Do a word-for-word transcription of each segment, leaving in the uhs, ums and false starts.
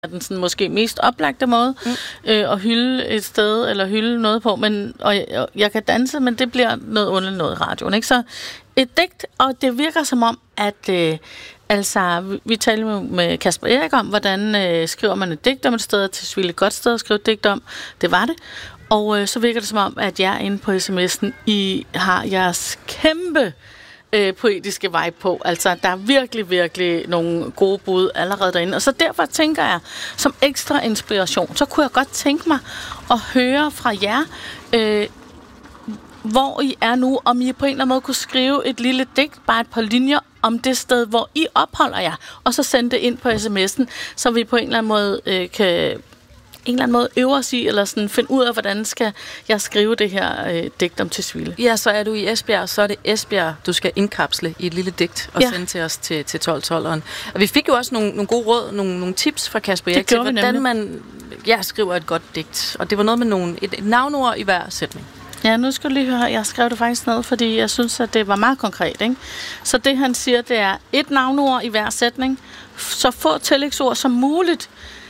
er den sådan måske mest oplagte måde mm. øh, at hylde et sted, eller hylde noget på, men, og jeg, jeg kan danse, men det bliver noget underligt noget i radioen, ikke? Så et digt, og det virker som om, at øh, altså, vi, vi talte med, med Kasper Erik om, hvordan øh, skriver man et digt om et sted, til Svile godt sted at skrive et digt om, det var det, og øh, så virker det som om, at jeg inde på sms'en, I har jeres kæmpe Øh, poetiske vibe på. Altså, der er virkelig, virkelig nogle gode bud allerede derinde. Og så derfor tænker jeg, som ekstra inspiration, så kunne jeg godt tænke mig at høre fra jer, øh, hvor I er nu, om I på en eller anden måde kunne skrive et lille digt, bare et par linjer om det sted, hvor I opholder jer, og så sende det ind på sms'en, så vi på en eller anden måde øh, kan en eller anden måde øve os i, eller sådan finde ud af, hvordan skal jeg skrive det her øh, digt om Tisvilde. Ja, så er du i Esbjerg, så er det Esbjerg, du skal indkapsle i et lille digt og ja. sende til os til, til tolv-tolveren. Og vi fik jo også nogle, nogle gode råd, nogle, nogle tips fra Kasper Erik til, hvordan man ja, skriver et godt digt. Og det var noget med nogle, et, et navnord i hver sætning. Ja, nu skal du lige høre, jeg skrev det faktisk ned, fordi jeg synes, at det var meget konkret, ikke? Så det, han siger, det er et navnord i hver sætning, så få tillægsord som muligt.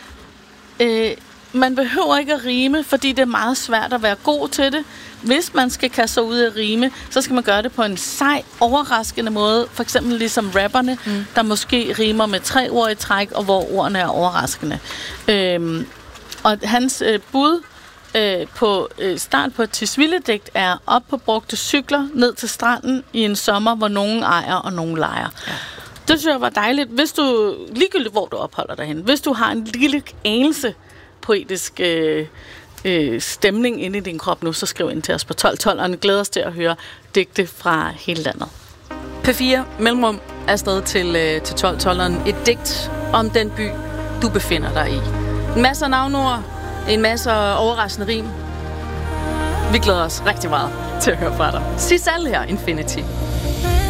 Øh, Man behøver ikke at rime, fordi det er meget svært at være god til det. Hvis man skal kaste sig ud af rime, så skal man gøre det på en sej, overraskende måde. For eksempel ligesom rapperne, mm. der måske rimer med tre ord i træk, og hvor ordene er overraskende. Øhm, og hans øh, bud øh, på øh, start på et Tisvilde-digt er op på brugte cykler, ned til stranden i en sommer, hvor nogen ejer og nogen lejer. Ja. Det synes jeg var dejligt. Hvis du, ligegyldigt hvor du opholder dig hen, hvis du har en lille anelse poetisk øh, øh, stemning inde i din krop nu, så skriv ind til os på tolv tolv, og glæder os til at høre digte fra hele landet. P fire Mellemrum er afsted til, øh, til tolv-tolveren. Et digt om den by, du befinder dig i. En masse navnord, en masse overraskende rim. Vi glæder os rigtig meget til at høre fra dig. Sisal her, Infinity.